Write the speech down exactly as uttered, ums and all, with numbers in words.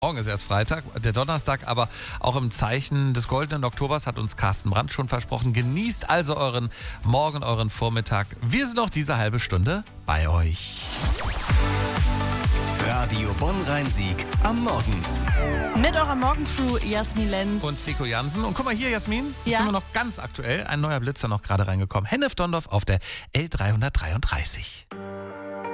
Morgen ist erst Freitag, der Donnerstag, aber auch im Zeichen des goldenen Oktobers hat uns Carsten Brandt schon versprochen. Genießt also euren Morgen, euren Vormittag. Wir sind noch diese halbe Stunde bei euch. Radio Bonn-Rhein-Sieg am Morgen. Mit eurer Morgencrew Jasmin Lenz. Und Nico Jansen. Und guck mal hier, Jasmin, jetzt Ja? sind wir noch ganz aktuell. Ein neuer Blitzer noch gerade reingekommen. Hennef Dondorf auf der L dreihundertdreiunddreißig.